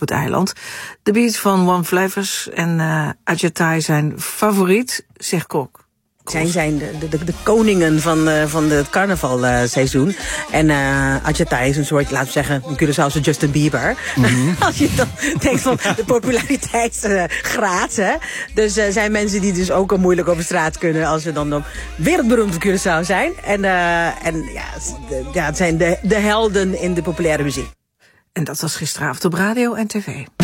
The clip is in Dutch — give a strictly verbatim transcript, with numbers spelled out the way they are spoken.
het eiland. De beats van One Flavors en uh, Adjatai zijn favoriet, zegt Kok. Zij zijn de, de, de koningen van, uh, van het carnavalseizoen. Uh, en uh, Adjatai is een soort, laten we zeggen, een Curaçaose Justin Bieber. Mm-hmm. Als je dan denkt van de populariteitsgraad. Uh, dus er uh, zijn mensen die dus ook al moeilijk over straat kunnen als ze dan op wereldberoemd Curaçao zijn. En, uh, en ja, de, ja, het zijn de, de helden in de populaire muziek. En dat was gisteravond op radio en tv.